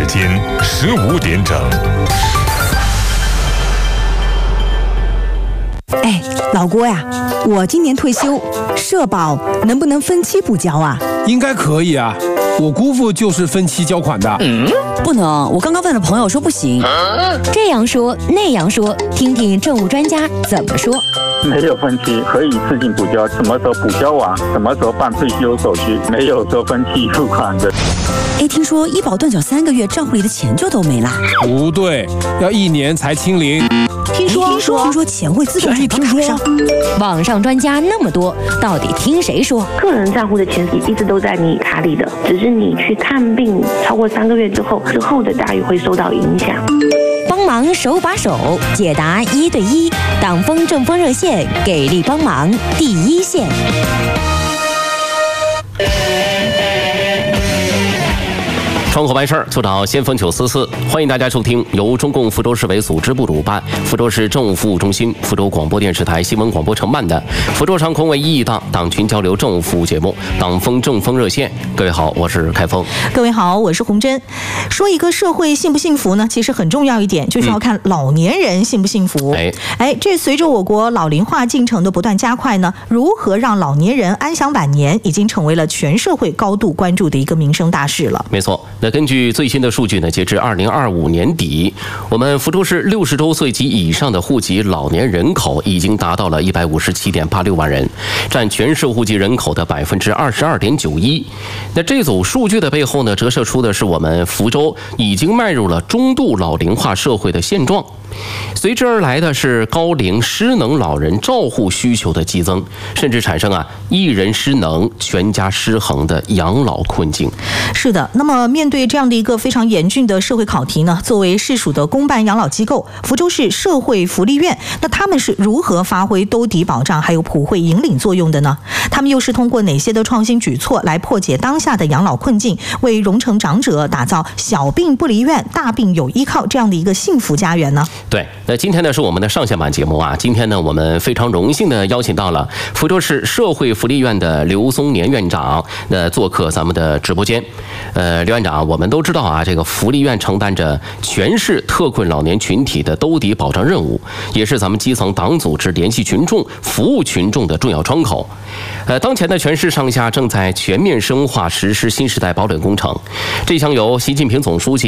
间15点整。 哎，老郭呀，我今年退休，社保能不能分期补交啊？ 应该可以啊，我姑父就是分期交款的。 不能，我刚刚问了朋友说不行。 这样说那样说，听听政务专家怎么说。 没有分期，可以自行补交，什么时候补交完，什么时候办退休手续，没有说分期付款的。 哎，听说医保断缴3个月，账户里的钱就都没啦？ 不对，要1年才清零。 听说钱会自动转到卡上。 网上专家那么多，到底听谁说？ 个人账户的钱一直都在你卡里的，只是你去看病超过3个月之后的待遇会受到影响。 帮忙手把手解答1对1，党风政风热线给力帮忙第一线。 生活办事儿就找先锋944，欢迎大家收听由中共福州市委组织部主办、福州市政务服务中心、福州广播电视台新闻广播承办的福州上空为1亿档党群交流政务服务节目《党风政风热线》。各位好，我是开封。 各位好，我是洪真。说一个社会幸不幸福呢？其实很重要一点，就是要看老年人幸不幸福。这随着我国老龄化进程的不断加快呢，如何让老年人安享晚年，已经成为了全社会高度关注的一个民生大事了。 没错。那根据最新的数据呢，截至2025年底，我们福州市60周岁及以上的户籍老年人口已经达到了157.86万人，占全市户籍人口的22.91%。那这组数据的背后呢，折射出的是我们福州已经迈入了中度老龄化社会的现状。随之而来的是高龄失能老人照护需求的激增，甚至产生一人失能全家失衡的养老困境。 是的，那么面对这样的一个非常严峻的社会考题呢，作为市属的公办养老机构福州市社会福利院，那他们是如何发挥兜底保障还有普惠引领作用的呢？他们又是通过哪些的创新举措来破解当下的养老困境，为荣成长者打造小病不离院大病有依靠这样的一个幸福家园呢？ 对，那今天呢是我们的上线版节目啊。今天呢我们非常荣幸的邀请到了福州市社会福利院的刘松年院长做客咱们的直播间。刘院长，我们都知道啊，这个福利院承担着全市特困老年群体的兜底保障任务，也是咱们基层党组织联系群众、服务群众的重要窗口。当前的全市上下正在全面深化实施新时代保本工程，这项由习近平总书记